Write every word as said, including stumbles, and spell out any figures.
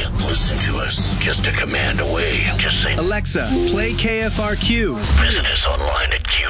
Listen to us just a command away. Just say, Alexa, play K F R Q. visit us online at K